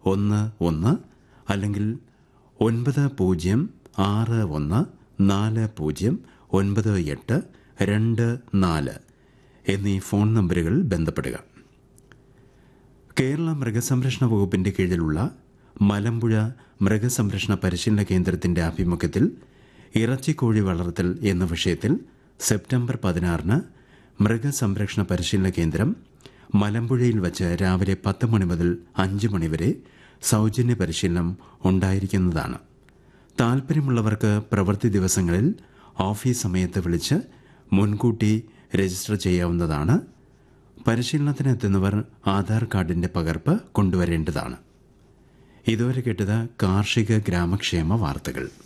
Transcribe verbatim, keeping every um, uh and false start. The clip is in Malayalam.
ഒന്ന് ഒന്ന് അല്ലെങ്കിൽ ഒൻപത് പൂജ്യം ആറ് ഒന്ന് നാല് പൂജ്യം ഒൻപത് എട്ട് രണ്ട് നാല് എന്നീ ഫോൺ നമ്പറുകൾ ബന്ധപ്പെടുക. കേരള മൃഗസംരക്ഷണ വകുപ്പിന്റെ കീഴിലുള്ള മലമ്പുഴ മൃഗസംരക്ഷണ പരിശീലന കേന്ദ്രത്തിന്റെ ആഭിമുഖ്യത്തിൽ ഇറച്ചിക്കോഴി വളർത്തൽ എന്ന വിഷയത്തിൽ സെപ്റ്റംബർ പതിനാറിന് മൃഗസംരക്ഷണ പരിശീലന കേന്ദ്രം മലമ്പുഴയിൽ വച്ച് രാവിലെ പത്ത് മണി മുതൽ അഞ്ച് മണിവരെ സൗജന്യ പരിശീലനം ഉണ്ടായിരിക്കുന്നതാണ്. താൽപ്പര്യമുള്ളവർക്ക് പ്രവൃത്തി ദിവസങ്ങളിൽ ഓഫീസ് സമയത്ത് വിളിച്ച് മുൻകൂട്ടി രജിസ്റ്റർ ചെയ്യാവുന്നതാണ്. പരിശീലനത്തിനെത്തുന്നവർ ആധാർ കാർഡിന്റെ പകർപ്പ് കൊണ്ടുവരേണ്ടതാണ്. ഇതുവരെ കേട്ടത് കാർഷിക ഗ്രാമക്ഷേമ വാർത്തകൾ.